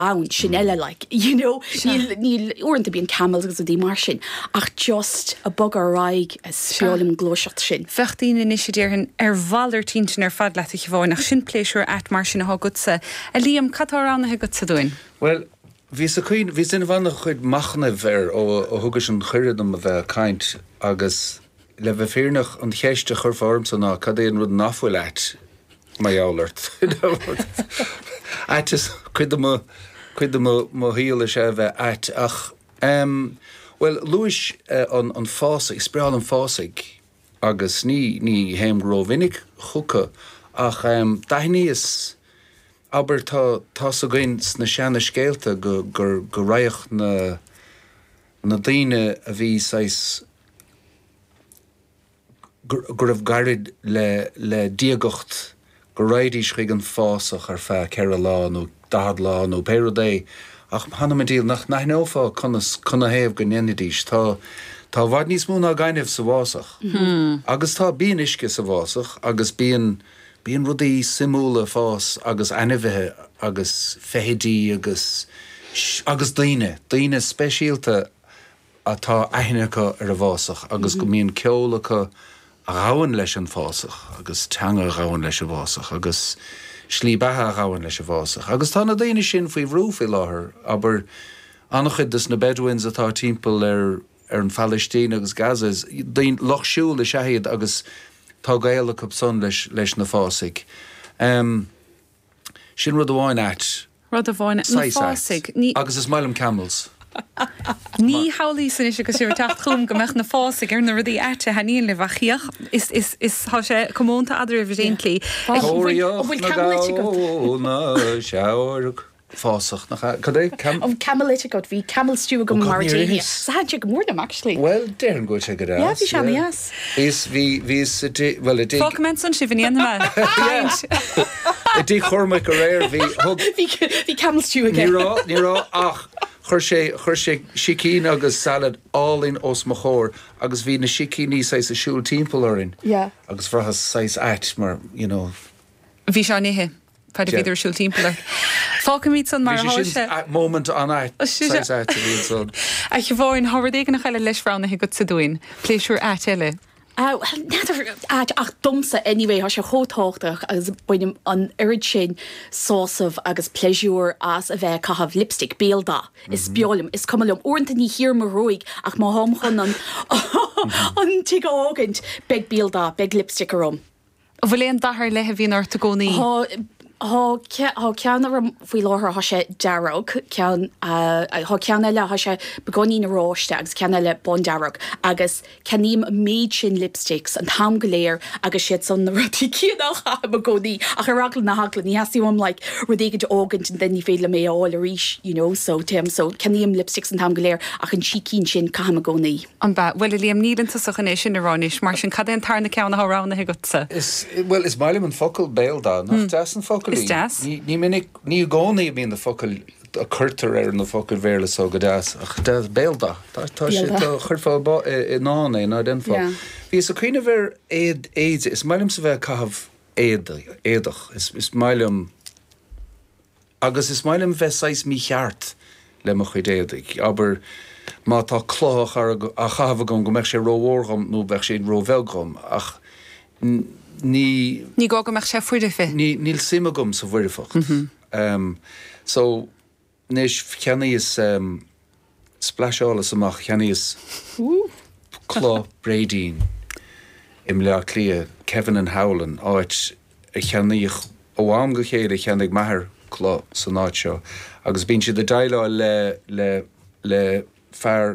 ann sin eile like, níl orintanta bíon camels agus a dtí mar sin, ach just a bug ar raig a spiolalam glóiseacht sin. Fechttín in isidirhan bhalir tíntin fad leat ich bháin nach sin pléisiúr mar sin a gutsa. A líam catáránathe gutsa dúin? Well, hí sin bhana chuid machna bhar ó thugus an chuiridm a bheith caint agus le bheith féarnach an cheiste chur form sanna cad éon rud nachfuil leit mai állart. Is cuid mo híal sé bheith ait ach well, Luis an fásig, spreal an fásig agus ní héim gro vinnig chuca ach daithní is aber tá sa ghain na seanna scéalta gur raich na daine a bhí sais gur raibh garid le diagacht gur raidís chuig an fásach ar fe ceir lá nó dahad lá nó pérodé ach hanna me díal nach nófá chuna héamh go nenidís tá bhaid níos múna gaiineh sa bhásach agus tá bíon isce sa bhásach agus bíon rudaí simúla fás agus anmhethe agus fehidí agus daine speisialta atá aithnecha ar a bhásach agus go míon ceolacha a ráhan leis an fásach agus teanga ráhan leis a bhásach agus slí bethe ráhan leis a bhásach agus tá na daine sin faoi bhrúf i láthair aber annachchuid is na Bedouins atá timpeall ar an Palestine agus Gaza is daon lochsúil le seahéad agus tá gaile cup son leis na fásig. Sin rud amháin at. Rud amháin na fásig. Agus is mailim camels. Ní hálí san is go siúr tacht chum go meach na fásig ar na rudí aite haníon le bhachiach is há sé commónta adra bhréontlí. Óíoch na gáil na seabhar fásach nach camelite got bhí camel stew go Mauritania. Sa had go mór actually. Well, dean go te go dá. Yeah, bhí seanna yes. Is bhí well a dig. Fácament san si bhíon na. A dig chormaigh go réir bhí camel stew again. Nírá ach chur sé sicín agus salad álinn os mo chóir agus bhí na sicíní sais a siúil timpeall orin. Yeah. Agus bhrachas sais at mar, Bhí se nithe. Paidir viidir siúil timpeall. Fácamíd san mar háise. Moment an ait. Sais at a bhíon son. A bháin háirdéag nach eile leis fránathe go sa dúin. Pléisiúr at eile. Ach domsa anyway has se chótáchtach agus buinem an irid sin sósamh agus pleisiúr as a bheith cahabh lipstick béalda. Is beolum, is cumlum orintanta ní hir mar roig ach má ham chun an tiga ágant beg béalda, beg lipstick arom. Bhfuil éon dahar lethe bhíon orta gcónaí? cean ar bhí láthir tha sé dearog cean eile tha sé beganí na ráiste agus cean eile bon dearog agus ceaníim méid sin lipsticks an tam go léir agus siad san na rutí cíanach a beganí ach ar raglan na haglan ní heasíom like rudéigid ágant an denní féile mé áil a ríis so ceaníim lipsticks an tam go léir ach an sícín sin caiim a gcónaí. An ba bhfuil líam nílanta sa chané sin aránis mar sin cadéon tarna ceanna háránathe gotsa. Well, is mailim an focail béalda nach deas an focail. Is deas? Ní gcónaí bhíon na focail a chuirtar ar na focail bhéle so go deas ach deas béalda. Tá sé chuirfá nána ná den fá. Bhí sa cuioine bhar éad is mailim sa bheith cahabh éadach is mailim agus is mailim bheith 6 mí cheart le mo chuid éadaigh aber má tá chlách a chahabh go meach sé róhórgam nó bheith sé róhhelgam ach ní gá go meach sé fuidirfe. Níl simagum sa bhuiirfach. So níos cheannaí is splashálas amach cheannaí is chlá Bradín im le clia Kevin and Howland áit a cheannaíoch óám go chéad a cheannaigh maithir chlá san áit seo agus bíonn siad a daile le fear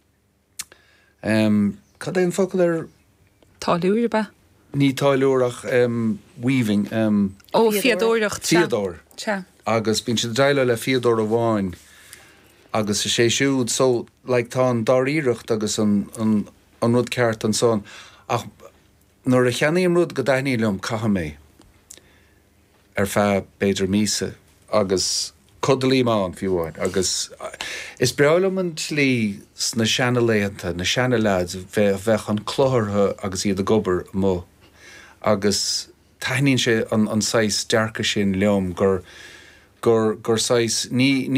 cad é an focail ar táúir ba? Ní táileúach weaving fiadóireacht fiadóir agus bíonn siad a daile le fiadóir a bháin agus sé siúd so like tá an daríireacht agus an rud ceart an son ach nuair a cheannaíon rud go daithníí lem caithe mé ar feadh beidir mísa agus codalí máin fiúháin agus is breálam an tlí na seannaléanta na seannaláid bheith an chlóthartha agus iad a gobar mó agus taithníonn sé an 6 dearca sin leom gur gur 6 ní